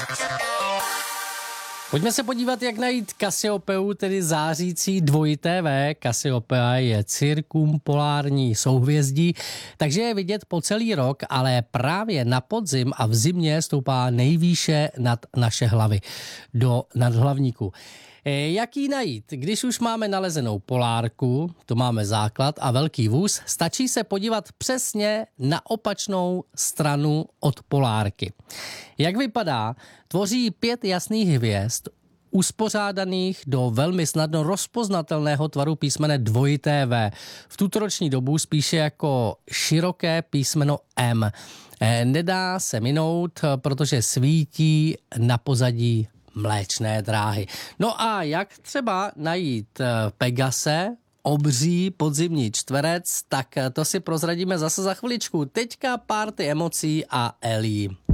Pojďme se podívat, jak najít Kasiopeu, tedy zářící dvojité V. Kasiopea je cirkumpolární souhvězdí, takže je vidět po celý rok, ale právě na podzim a v zimě stoupá nejvýše nad naše hlavy, do nadhlavníku. Jak ji najít? Když už máme nalezenou polárku, to máme základ a velký vůz, stačí se podívat přesně na opačnou stranu od polárky. Jak vypadá? Tvoří 5 jasných hvězd, uspořádaných do velmi snadno rozpoznatelného tvaru písmene dvojité V. V tuto roční dobu spíše jako široké písmeno M. Nedá se minout, protože svítí na pozadí Mléčné dráhy. No a jak třeba najít Pegase, obří podzimní čtverec, tak to si prozradíme zase za chviličku. Teďka párty emocí a Elí.